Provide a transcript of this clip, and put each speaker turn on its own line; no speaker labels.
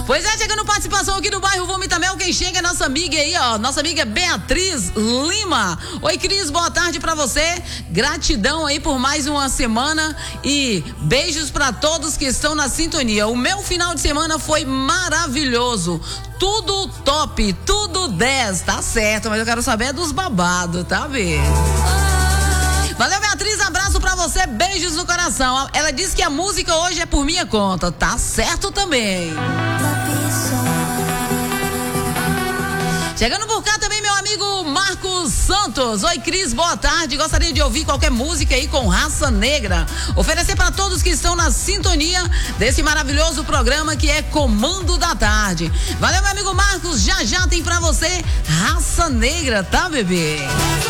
Pois é, chegando participação aqui do bairro Vomitamel, quem chega é nossa amiga aí, ó, nossa amiga Beatriz Lima. Oi, Cris, boa tarde pra você, gratidão aí por mais uma semana e beijos pra todos que estão na sintonia. O meu final de semana foi maravilhoso, tudo top, tudo 10, tá certo, mas eu quero saber dos babados, tá vendo? Valeu, Beatriz, abraço pra você, beijos no coração. Ela disse que a música hoje é por minha conta, tá certo também. Chegando por cá também meu amigo Marcos Santos. Oi, Cris, boa tarde. Gostaria de ouvir qualquer música aí com Raça Negra. Oferecer para todos que estão na sintonia desse maravilhoso programa que é Comando da Tarde. Valeu, meu amigo Marcos. Já tem pra você Raça Negra, tá, bebê?